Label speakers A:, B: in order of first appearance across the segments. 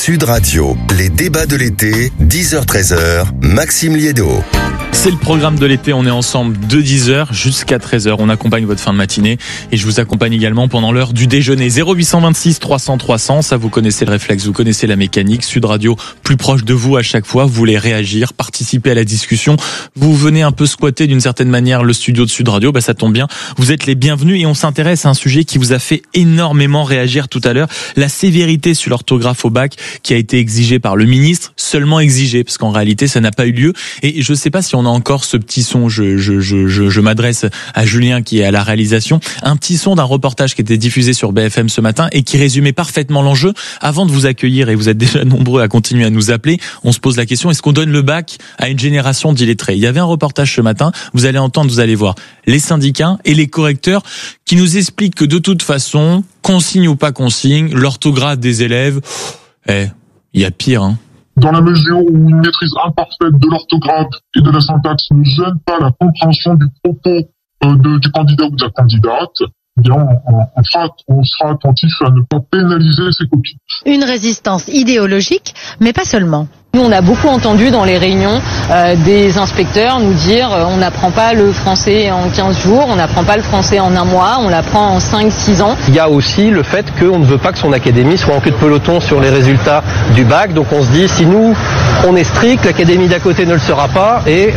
A: Sud Radio, les débats de l'été, 10h-13h, Maxime Liédo.
B: C'est le programme de l'été, on est ensemble de 10h jusqu'à 13h. On accompagne votre fin de matinée et je vous accompagne également pendant l'heure du déjeuner. 0826 300 300, ça vous connaissez le réflexe, vous connaissez la mécanique. Sud Radio, plus proche de vous à chaque fois, vous voulez réagir, participer à la discussion. Vous venez un peu squatter d'une certaine manière le studio de Sud Radio, ça tombe bien. Vous êtes les bienvenus et on s'intéresse à un sujet qui vous a fait énormément réagir tout à l'heure. La sévérité sur l'orthographe au bac qui a été exigée par le ministre, seulement exigée, parce qu'en réalité ça n'a pas eu lieu. Et je ne sais pas si on a encore ce petit son, je m'adresse à Julien qui est à la réalisation, un petit son d'un reportage qui était diffusé sur BFM ce matin et qui résumait parfaitement l'enjeu. Avant de vous accueillir, et vous êtes déjà nombreux à continuer à nous appeler, on se pose la question, est-ce qu'on donne le bac à une génération d'illettrés ? Il y avait un reportage ce matin, vous allez entendre, vous allez voir, les syndicats et les correcteurs qui nous expliquent que de toute façon, consigne ou pas consigne, l'orthographe des élèves, il y a pire, hein.
C: Dans la mesure où une maîtrise imparfaite de l'orthographe et de la syntaxe ne gêne pas la compréhension du propos du candidat ou de la candidate, eh bien on sera attentif à ne pas pénaliser ses copies.
D: Une résistance idéologique, mais pas seulement.
E: Nous, on a beaucoup entendu dans les réunions des inspecteurs nous dire on n'apprend pas le français en 15 jours, on n'apprend pas le français en un mois, on l'apprend en 5-6 ans.
F: Il y a aussi le fait qu'on ne veut pas que son académie soit en queue de peloton sur les résultats du bac. Donc on se dit, si nous, on est strict, l'académie d'à côté ne le sera pas et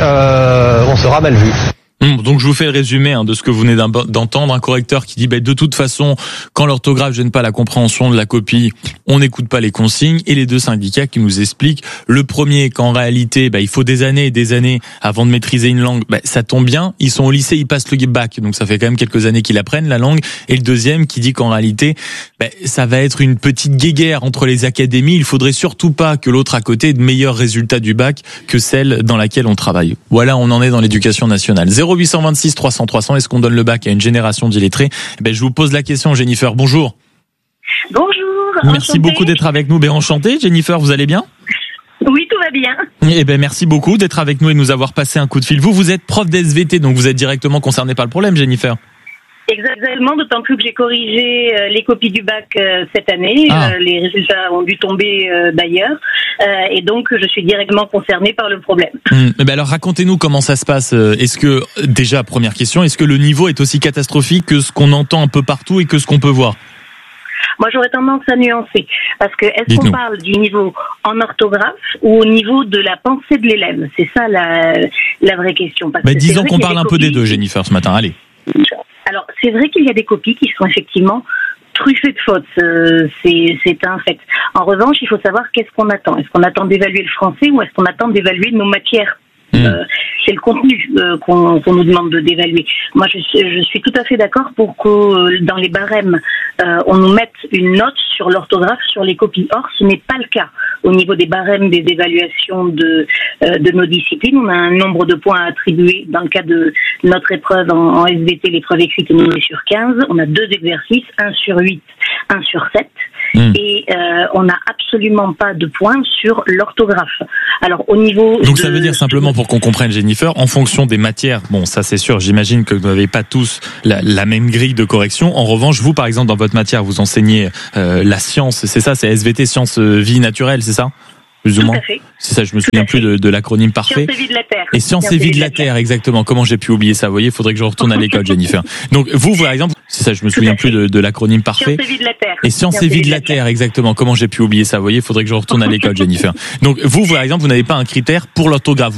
F: on sera mal vu.
B: Donc je vous fais le résumé de ce que vous venez d'entendre. Un correcteur qui dit de toute façon, quand l'orthographe gêne pas la compréhension de la copie, on n'écoute pas les consignes. Et les deux syndicats qui nous expliquent, le premier qu'en réalité il faut des années et des années avant de maîtriser une langue. Ça tombe bien, ils sont au lycée, ils passent le bac, donc ça fait quand même quelques années qu'ils apprennent la langue. Et le deuxième qui dit qu'en réalité ça va être une petite guéguerre entre les académies. Il faudrait surtout pas que l'autre à côté ait de meilleurs résultats du bac que celle dans laquelle on travaille. Voilà, on en est dans l'éducation nationale. 0826 300 300, est-ce qu'on donne le bac à une génération d'illettrés ? Je vous pose la question, Jennifer. Bonjour.
G: Bonjour.
B: Merci
G: enchantée.
B: beaucoup d'être avec nous. Enchanté. Jennifer, vous allez bien ?
G: Oui, tout va bien.
B: Merci beaucoup d'être avec nous et de nous avoir passé un coup de fil. Vous êtes prof d'SVT, donc vous êtes directement concerné par le problème, Jennifer.
G: Exactement, d'autant plus que j'ai corrigé les copies du bac cette année. Les résultats ont dû tomber d'ailleurs. Et donc, je suis directement concernée par le problème.
B: Alors, racontez-nous comment ça se passe. Est-ce que, déjà, première question, est-ce que le niveau est aussi catastrophique que ce qu'on entend un peu partout et que ce qu'on peut voir ?
G: Moi, j'aurais tendance à nuancer. Parce que, est-ce qu'on parle du niveau en orthographe ou au niveau de la pensée de l'élève ? C'est ça la vraie question. Parce que
B: disons qu'on parle un peu des deux, Jennifer, ce matin. Allez.
G: Alors, c'est vrai qu'il y a des copies qui sont effectivement truffées de fautes, c'est un fait. En revanche, il faut savoir qu'est-ce qu'on attend. Est-ce qu'on attend d'évaluer le français ou est-ce qu'on attend d'évaluer nos matières ? C'est le contenu qu'on nous demande d'évaluer. Moi, je suis tout à fait d'accord pour que dans les barèmes, on nous mette une note sur l'orthographe, sur les copies. Or, ce n'est pas le cas. Au niveau des barèmes des évaluations de nos disciplines, on a un nombre de points à attribuer. Dans le cas de notre épreuve en SVT, l'épreuve écrite est nommée sur 15. On a 2 exercices, 1 sur 8, 1 sur 7. Et on n'a absolument pas de points sur l'orthographe. Alors au niveau
B: donc ça veut dire simplement pour qu'on comprenne, Jennifer, en fonction des matières, ça c'est sûr, j'imagine que vous n'avez pas tous la même grille de correction. En revanche, vous par exemple dans votre matière, vous enseignez la science, c'est ça, c'est SVT, sciences vie naturelle, c'est ça ? Plus ou moins. C'est ça, je me souviens plus de l'acronyme parfait.
G: Sciences et vie de la Terre.
B: Et Sciences et vie de la Terre, exactement. Comment j'ai pu oublier ça ? Vous voyez, il faudrait que je retourne à l'école, Jennifer. Donc, vous, par exemple, c'est ça, je me souviens plus de l'acronyme parfait.
G: Sciences et vie de la Terre.
B: Et Sciences et vie de la Terre, exactement. Comment j'ai pu oublier ça ? Vous voyez, il faudrait que je retourne à l'école, Jennifer. Donc, vous, par exemple, vous n'avez pas un critère pour l'orthographe.